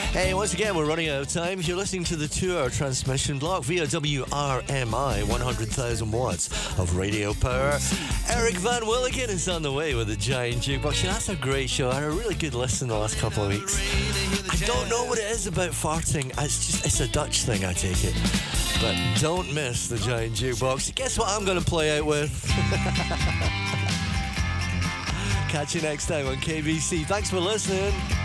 Hey, once again, we're running out of time. You're listening to the 2-hour transmission block via WRMI, 100,000 watts of radio power. Eric Van Willigen is on the way with the Giant Jukebox. Yeah, that's a great show. I had a really good listen the last couple of weeks. I don't know what it is about farting. It's a Dutch thing, I take it. But don't miss the Giant Jukebox. Guess what I'm going to play out with? Catch you next time on KBC. Thanks for listening.